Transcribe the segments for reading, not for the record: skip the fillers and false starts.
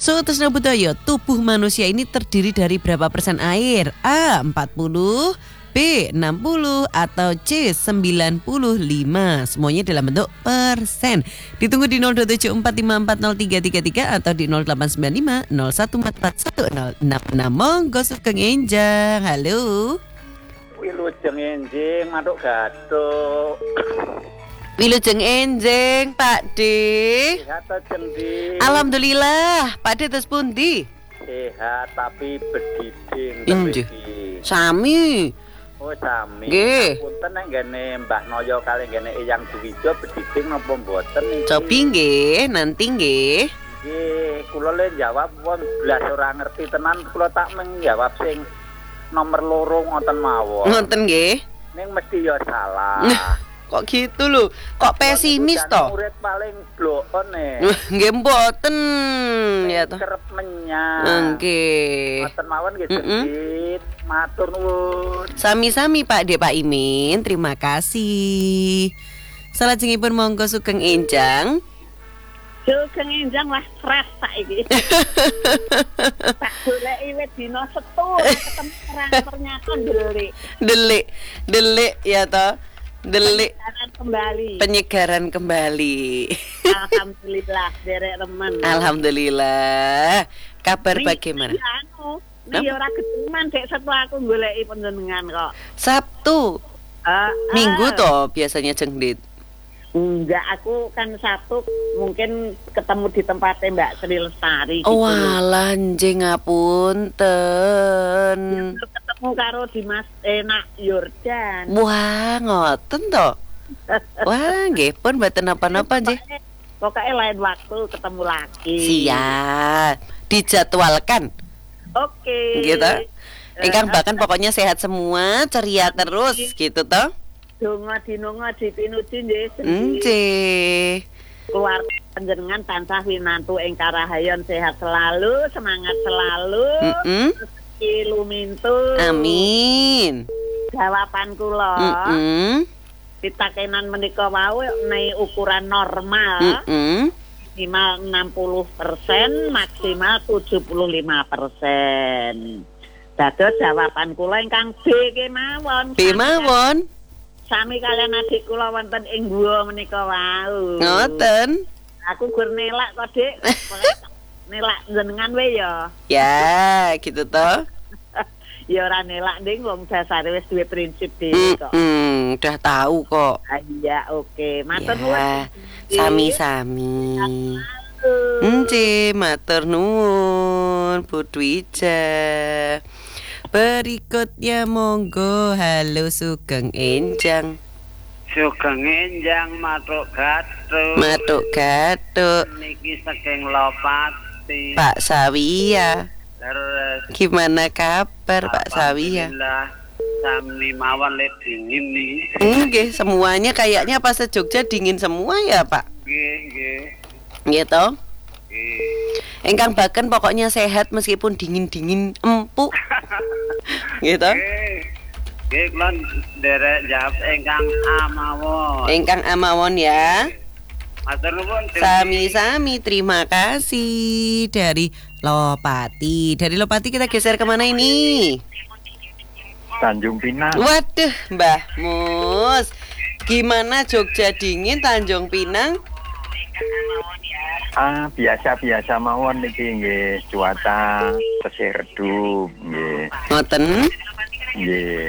So, Tresna Budaya, tubuh manusia ini terdiri dari berapa persen air? A. 40, B. 60, atau C. 95. Semuanya dalam bentuk persen. Ditunggu di 0274540333 atau di 0895 01441 Monggo Sugeng Enjang. Halo. Wilujeng enjing mantuk gathuk. Wilujeng enjing Pak D. Sehat ta Cendi? Alhamdulillah. Pak D terus pundi? Sehat tapi bediding Injih. tapi. Sami. Oh sami. Nggih. Punten nek ngene Mbah Noyo kali ngene Eyang Duwijo bediding napa mboten iki? Cobi nggih, nanti nggih. Nggih, kula le jawab wong blas ora ngerti tenan, kula tak menjawab sing nomor 2 ngoten mawon. Ngoten nggih. Ning mesti ya salah. Kok gitu lho? Kok pesimis toh? Murid paling blokon Nggih mboten ya toh. kerep menyang. Nggih. Ngoten mawon nggih Cendit. Matur nuwun. Sami-sami Pak D Pak Imin, terima kasih. Salajengipun monggo Sugeng Enjang. Sugeng Enjang wah stres saiki. Tak goleki wit dina Setu ketemu ternyata Delik ya toh. Delik penyegaran kembali. penyegaran kembali. Alhamdulillah derek remen. Alhamdulillah. Kabar bagaimana? Nih ora keduman dek Setu aku goleki panjenengan kok. Sabtu. Minggu toh biasanya Cengdit. Enggak, aku kan Sabtu mungkin ketemu di tempatnya Mbak Sri Lestari gitu. Walah njeneng ngapunten. Ketemu karo Dimas Nak Yordan. Wah, ngoten toh. Wah, nggih pun mboten napa-napa nggih. Pokoknya lain waktu ketemu lagi. Siap. Dijadwalkan. Oke. Gitu. Ingkang bahkan pokoknya sehat semua, ceria terus gitu toh. Donga dinonga dipinuti nggih. Nggih. Keluarga panjenengan tansah winantu ing karahayon sehat selalu, semangat selalu. Rezeki lumintu. Amin. Jawaban kula. Pitakenan menika wau nek ukuran normal. Minimal 60%, maksimal 75%. Dados jawaban kula ingkang B kemawon. B mawon. Sami kalian adik kula wonten ing guwa menika wau. Ngoten. Aku gur nelak kok, Dik. Nelak jenengan we ya. Ya, gitu toh. Ya ora nelak nding wong dasare wis duwe prinsip dhewe kok. Udah tahu kok. Iya, oke. Matur nuwun. Ya, sami-sami. Matur nuwun Bu Dwija. Berikutnya monggo. Halo Sugeng Enjang. Sugeng Enjang matuk gathuk. Matuk gathuk. Niki saking Lopati. Pak Sawia. Leres. Gimana kabar Pak Sawia? Alhamdulillah. Sami mawon lek dingin nih. Nggih, semuanya kayaknya pas se-Jogja dingin semua ya, Pak. Nggih. Gitu. Nggih. Engkang Baken pokoknya sehat meskipun dingin-dingin empuk. Gitu. Nggih, kula nderek jawab ingkang amawon. Ingkang amawon ya. Matur nuwun. Sami-sami, terima kasih dari Lopati. Dari Lopati kita geser kemana ini? Tanjung Pinang. Waduh, Mbah Mus. Gimana Jogja dingin, Tanjung Pinang? Biasa-biasa mawon niki nggih, cuaca tesih redup nggih. Ngoten. Nggih.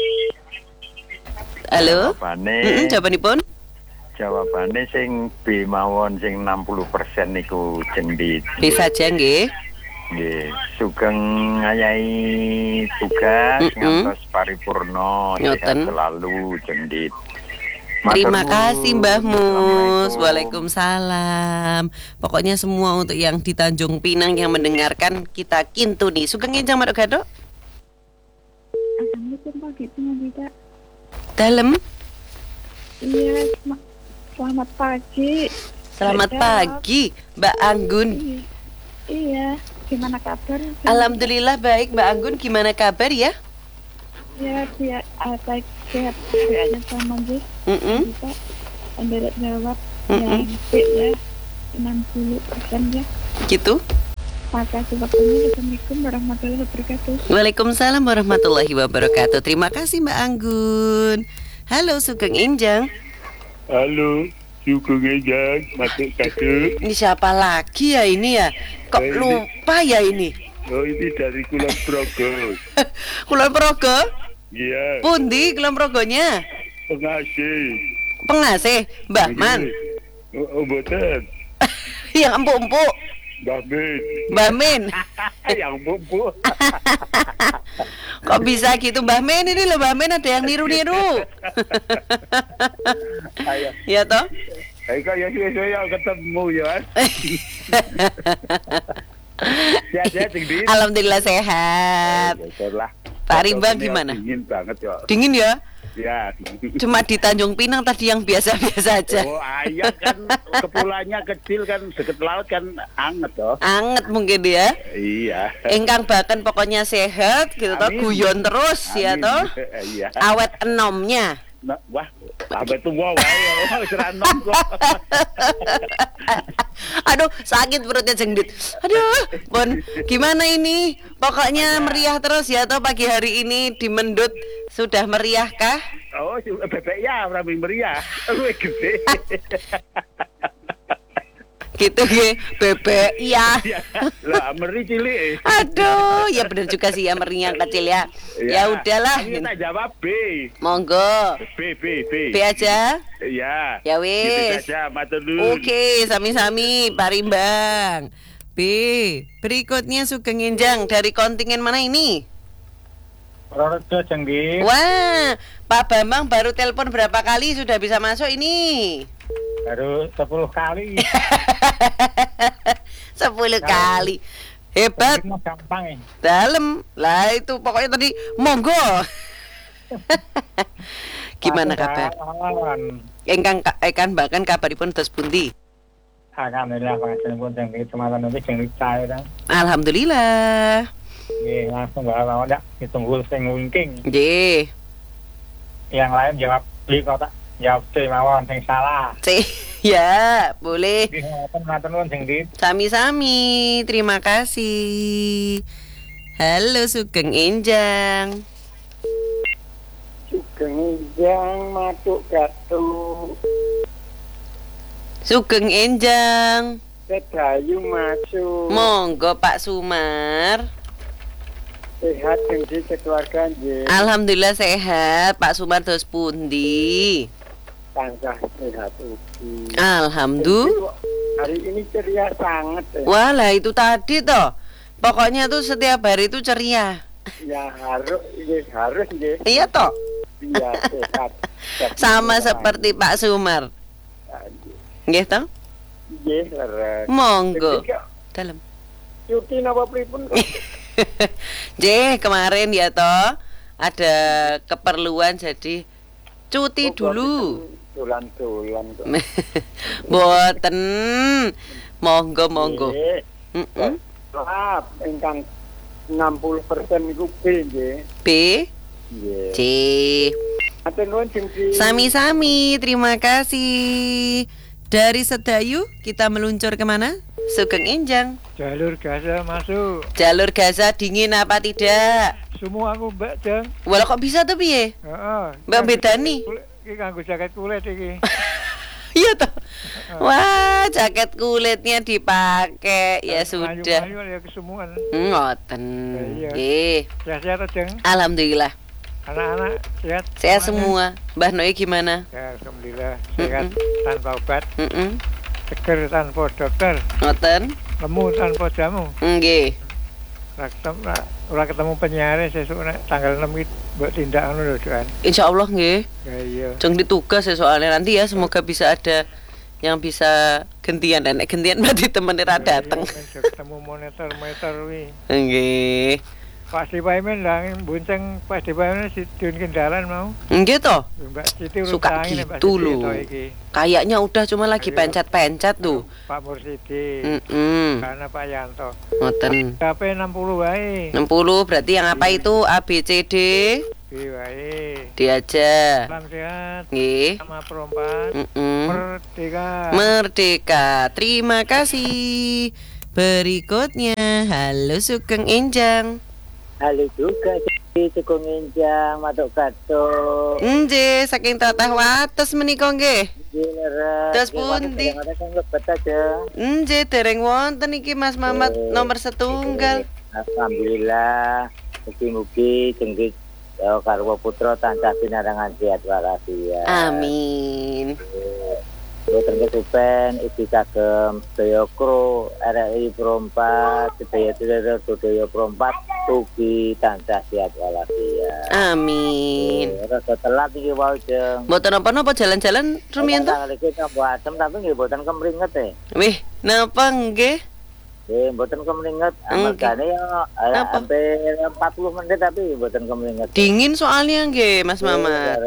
Halo. Jawabanipun? Jawabane sing B mawon sing 60% niku Cendit. B saja nggih. Nggih, sugeng ngayahi tugas ngantos paripurna, sehat selalu Cendit. Terima kasih Mbah Mus. Waalaikumsalam. Pokoknya semua untuk yang di Tanjung Pinang yang mendengarkan kita kintu nih. Sugeng Enjang Madok Gadok. Assalamualaikum pagi Mbak. Dalem. Iya, selamat pagi. Selamat pagi Mbak Anggun. Iya, gimana kabar? Alhamdulillah baik Mbak Anggun. Gimana kabar ya? Ya, baik sehat aja sama Jis. Bisa Anda jawab yang B ya 60% ya. Gitu? makasih waktunya. Assalamualaikum warahmatullahi wabarakatuh. Waalaikumsalam warahmatullahi wabarakatuh. Terima kasih Mbak Anggun. Halo Sugeng Enjang. Halo, Sugeng Enjang, masuk satu. Ini siapa lagi ya ini ya? Kok lupa ya ini? Oh, ini dari Kulon Progo. Kulon Progo? Iya. Pundi Kulon Progonya? Pengasih. Pengasih, Mbah Man. Oh, mboten. Yang empuk-empuk. Mbah Min. Mbah Min. Yang empuk. Kok bisa gitu Mbah Min ini loh Mbah Min ada yang niru-niru. Ayo. Ya toh? Ayo ya saya ketemu ya. Sehat-sehat tinggi. Alhamdulillah sehat. Syukurlah. Pak Rimbang gimana? Dingin banget ya. Dingin ya? Ya. Cuma di Tanjung Pinang tadi yang biasa-biasa aja. Oh, ayah kan kepulauannya kecil kan deket laut kan anget toh. Anget mungkin ya. Iya. Engkang bahkan pokoknya sehat gitu toh, guyon terus ya toh. Iya. Awet enomnya. Nah, wah, sampai tua wae wis ra enom kok. Aduh, sakit perutnya jengdit. Aduh, Bon, gimana ini? Pokoknya meriah terus ya toh pagi hari ini di Mendut. Sudah meriah kah? Oh, bebek ya rame meriah. Wih gede. Gitu ge, bebek ya. Lah meri cilik. Aduh, ya benar juga sih ya meri yang kecil ya. Ya udahlah. Kita jawab B. Monggo. B aja. Iya. Ya Gitu wis. saja, matur nuwun. Oke, sami-sami Pak Rimbang. B. Berikutnya Sugeng Enjang dari kontingen mana ini? Purworejo Jenggi. Wah, Pak Bambang baru telepon berapa kali sudah bisa masuk ini? Baru 10 kali. 10 kali. Hebat. Gampang ya. Dalam. Lah itu pokoknya tadi monggo. Gimana kabar? Engkang bahkan kabaripun terus pundi? Alhamdulillah pangapunten Jenggi Kecamatan Nubi Jenggi Cair. Alhamdulillah. Nggih, langsung bawa ndak ditunggu sing wingking. Nggih. Yang lain jawab B kok tak. Jawab C mawon sing salah. C. Ya, boleh. Matur nuwun Jenggi. Sami-sami. Terima kasih. Halo Sugeng Enjang. Sugeng Enjang matuk gatu. Sugeng Enjang. Sedayu masuk. Monggo Pak Sumar. Sehat Jenggi keluarga nggih. Alhamdulillah sehat. Pak Sumar terus pundi? Tansah sehat ugi. Alhamdulillah. Hari ini ceria sangat ya. Walah itu tadi toh. Pokoknya tuh setiap hari itu ceria. Ya harus nggih. Iya toh. Iya sehat. Sama seperti Pak Sumar. Nggih toh? Nggih leres. Monggo. Dalam. Cuti napa pripun kok? J kemarin ya toh ada keperluan jadi cuti dulu. Dolan-dolan kok. Boten. Monggo. Maaf, ingkang 60% niku B nggih. B. Nggih. C. Matur nuwun Jenggi. Sami-sami, terima kasih. Dari Sedayu kita meluncur kemana? Sugeng Enjang. Jalur Gaza masuk. Jalur Gaza dingin apa tidak? Semua aku Mbak Jeng. Walau kok bisa tuh piye? Heeh. Mbak bedani. Iki kanggo jaket kulit iki. Iya toh. Wah, jaket kulitnya dipakai. Ya sudah. Ayo ya kesemuan. Ngoten. Iya. Nggih. Sehat-sehat Jeng. Alhamdulillah. Anak-anak sehat. Sehat semua. Mbah Noi gimana? Ya, alhamdulillah sehat tanpa obat, Mm-mm. seger tanpa dokter, Ngoten. lemu tanpa jamu. Nggih. Ora ketemu penyiar sesuk nek tanggal 6 iki mbok tindak ngono lho, Doan. Insyaallah nggih. Ya iya. Jeng ditugas ya soalnya nanti ya semoga bisa ada yang bisa gantian dan gantian berarti temen ra dateng. Ketemu monitor kuwi. Nggih. Pak Dipaimen lah bonceng Pak Dipaimen si Dun Kendalan mau. Nggih toh. Mbak Siti Suka urut gitu loh. Kayaknya udah cuma lagi pencet-pencet tuh. Pak Mursidi. Karena Pak Yanto. Ngoten. HP 60 wae. 60 berarti yang apa itu A B C D? B wae. D aja. Salam sehat. Nggih. Sama perempuan. Merdeka. Merdeka. Terima kasih. Berikutnya Halo Sugeng Enjang. Halo juga di Sugeng Enjang Matuk Gato. Nggih, saking tatah wates menika nggih. Terus pundi? Nggih, dereng wonten iki Mas Mamat nomor setunggal. Alhamdulillah, mugi-mugi jenggit karwa putra tansah pinarangan sehat walafiat. Amin. Boten kesupen iki kagem sedaya kru RRI Prompat, sedaya Prompat ugi tansah sehat walafiat. Amin. Rada telat iki wae jeng. Mboten napa-napa jalan-jalan rumiyin to? Iki napa adem tapi nggih boten kemringet Wih, napa nggih? Mboten kemringet, amargane ya hampir 40 menit tapi mboten kemringet. Dingin soalnya nggih Mas Mamat.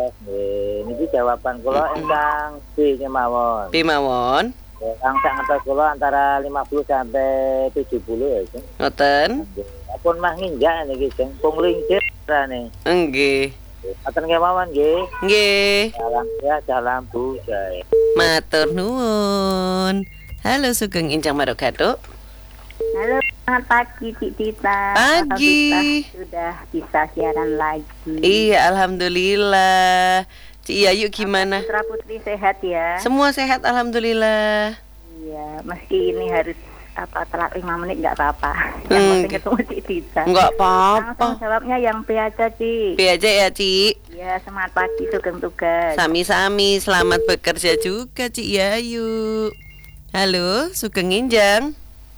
Niki jawaban kula ingkang B mawon. Piye mawon? Angka ngantos kula antara 50 sampai 70 ya, Jeng. Ngoten? Pun mah nginjak niki, Jeng. Punglincir rane. Nggih. Ngoten nggih mawon nggih. Nggih. Salam ya, salam budaya. Matur nuwun. Halo Sugeng Enjang Matuk Gato. Halo, selamat pagi Cik Tita. Pagi. Sudah bisa siaran lagi. Iya, alhamdulillah. Cik Yayu gimana? Putra putri sehat ya. Semua sehat alhamdulillah. Iya, meski ini harus telat 5 menit nggak apa-apa. Yang penting ketemu Cik Tita. Nggak apa-apa. Langsung jawabnya yang B aja Cik. B aja ya Cik. Iya, semangat pagi Sugeng tugas. Sami-sami, selamat bekerja juga Cik Yayu. Halo, Sugeng Enjang.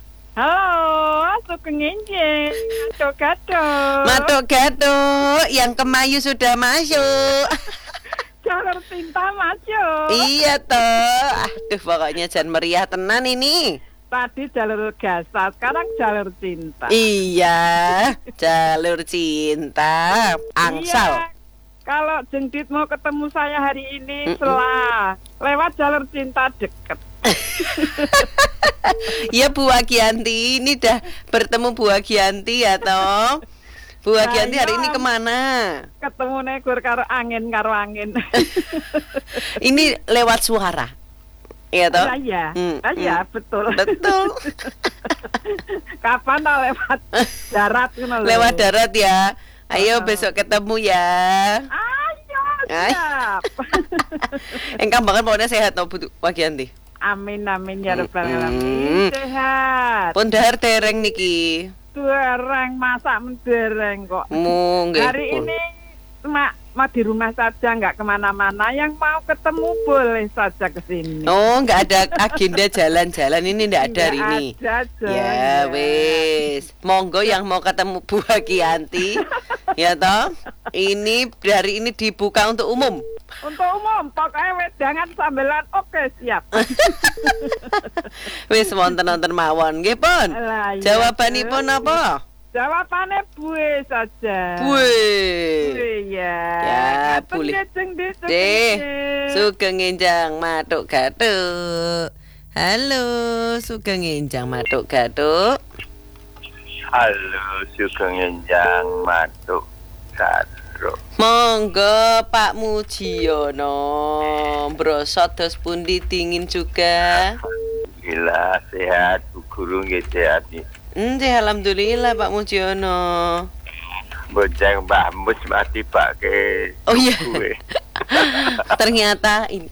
Halo, Sugeng Enjang Matuk Gato. Matuk Gato, yang kemayu sudah masuk. Jalur cinta masuk. Iya toh. Aduh, pokoknya jangan meriah tenan ini. Tadi jalur gasa, sekarang jalur cinta. Iya, jalur cinta. Iya. Angsal. Kalau Jengdit mau ketemu saya hari ini setelah lewat jalur cinta deket. Ya Bu Agianti, ini dah bertemu Bu Agianti ya toh. Bu Agianti hari ini kemana? Ketemu negur karo angin. Ini lewat suara. Iya toh? Iya, iya betul. Betul. Kapan tau lewat darat? Lewat darat ya. Ayo besok ketemu ya. Ayo, siap. Engkang banget pokoknya sehat toh Bu Agianti. Amin ya rabbal alamin. Sehat. Pun dahar dereng niki. Dereng masak mendereng kok. Hari ini mau di rumah saja, nggak kemana-mana. Yang mau ketemu boleh saja ke sini. Oh, nggak ada agenda jalan-jalan ini, nggak ada hari ini. Ya wes, monggo yang mau ketemu Bu Agianti, ya toh. Ini dari ini dibuka untuk umum. Untuk umum, pokoknya wedangan sambelan oke siap. Wis wonten mawon nggih pun. Jawabanipun apa? Jawabannya bue saja. Bue. Ya. Ya, boleh. Deh, Sugeng Enjang Matuk Gato. Halo, Sugeng Enjang Matuk Gato. Halo, Sugeng Enjang Matuk Gato. Monggo Pak Mujiono, brosot dos pundi dingin juga. Alhamdulillah sehat, Bu Guru nggih sehat nih. Alhamdulillah Pak Mujiono. Boceng Mbah Mus mati pakai. Oh iya. Ternyata ini.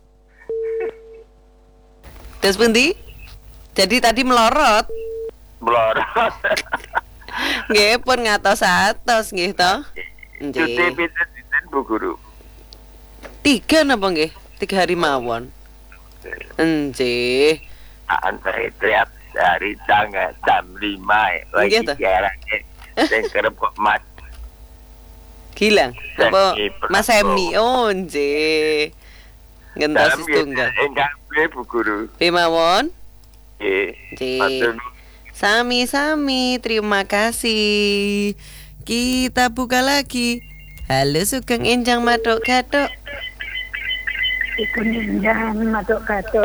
Dos pundi? Jadi tadi melorot. Melorot. Nggih pun ngatos-atos nggih toh. Cuti pinten Bu Guru? 3 napa nggih? 3 hari mawon. Nggih. Antara tiap hari tanggal jam 5 lagi siarannya sing kerep kok Mas Gilang apa Mas Emi. Oh nggih. Ngentos setunggal. Enggak Bu Guru. Piye mawon? Nggih. Sami-sami, terima kasih. Kita buka lagi. Halo Sugeng Enjang Matuk Gato. Sugeng Enjang Matuk Gato.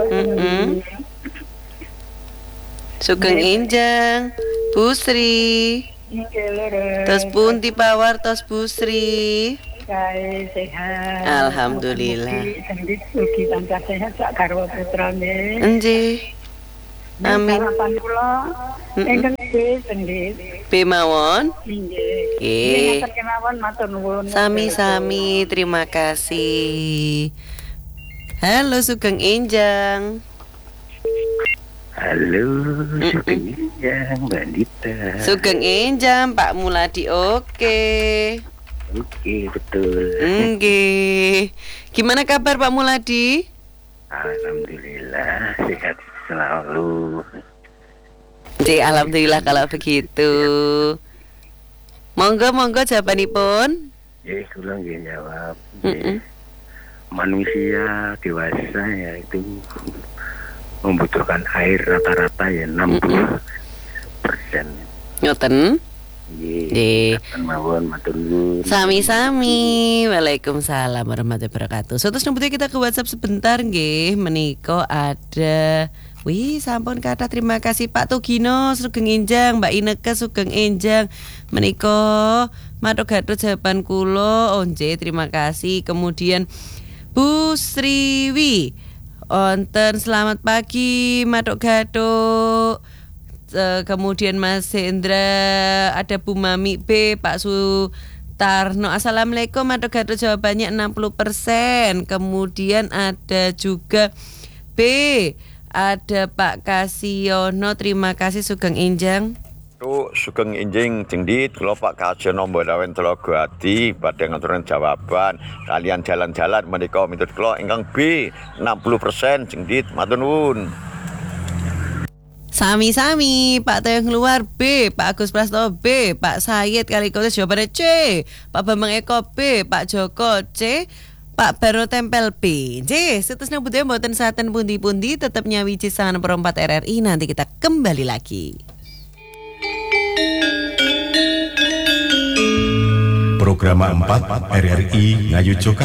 Sugeng Enjang Bu Sri. Tos pundi pawartos Bu Sri? Sehat. Alhamdulillah. Mugi tansah sehat sak garwa putrane. Nggih. Amin. Harapan kula ingkang B sendiri. B mawon. Nggih. Nggih. Ngatur kemawon matur nuwun. Sami-sami, terima kasih. Halo Sugeng Enjang. Halo, Sugeng Enjang, Mbak Dita. Sugeng Enjang, Pak Muladi oke. Oke, betul. Oke. Gimana kabar Pak Muladi? Alhamdulillah, sehat selalu. Alhamdulillah kalau begitu. Monggo jawabanipun. Kula nggih jawab. Manusia dewasa ya itu membutuhkan air rata-rata ya 60%. Ngoten. Nggih. Mawon matur nuwun. Sami-sami. Waalaikumsalam warahmatullahi wabarakatuh. Terus nembutnya kita ke WhatsApp sebentar nggih. Menika ada sampun kata terima kasih Pak Tugino Sugeng Enjang, Mbak Ineke Sugeng Enjang. Menika matur gathut jawaban kula. Terima kasih. Kemudian Bu Sriwi onten selamat pagi matur gathut. Kemudian Mas Hendra, ada Bu Mami B, Pak Sutarno. Assalamualaikum, matur gathut jawabannya 60%. Kemudian ada juga B, ada Pak Kasiono, terima kasih Sugeng Enjang. Sugeng Enjing Jengdit, kula Pak Kasiono Mbodawen Telaga Ati badhe ngaturen jawaban kalian jalan-jalan menika miturut kula ingkang B 60% Jengdit, matur nuwun. Sami-sami, Pak Toyong luar B, Pak Agus Prasto B, Pak Sayed Kalikotis jawabannya C, Pak Bambang Eko B, Pak Joko C, Pak Baro Tempel B. Seterusnya budaya mboten saten pundi-pundi tetap nyawiji sangan perempat RRI. Nanti kita kembali lagi. Program 4 RRI Ngayucokan